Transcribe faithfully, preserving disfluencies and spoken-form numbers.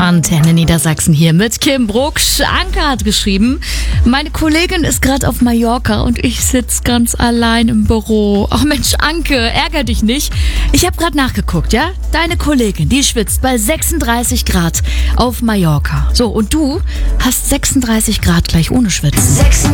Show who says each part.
Speaker 1: Antenne Niedersachsen hier mit Kim Brucksch. Anke hat geschrieben, meine Kollegin ist gerade auf Mallorca und ich sitze ganz allein im Büro. Ach Mensch, Anke, ärger dich nicht. Ich habe gerade nachgeguckt, ja? Deine Kollegin, die schwitzt bei sechsunddreißig Grad auf Mallorca. So, und du hast sechsunddreißig Grad gleich ohne Schwitzen.